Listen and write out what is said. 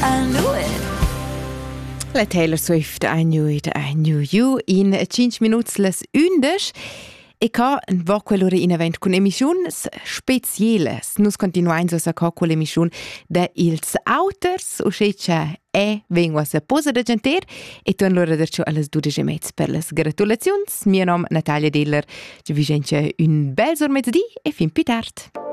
I knew it. La Taylor Swift, I knew it, I knew you. In 5 minuts les 11. E ca va quell'ora in event con emissions specieles. Nus continuain so sa ca con l'emission de ils auters, uscetcha vengo sa posa da genter, e ton l'ora dercio a les 12:30 per les gratulazions. Mio nom Natalia Diller, ci vi un bel mezzodì e fin più tard.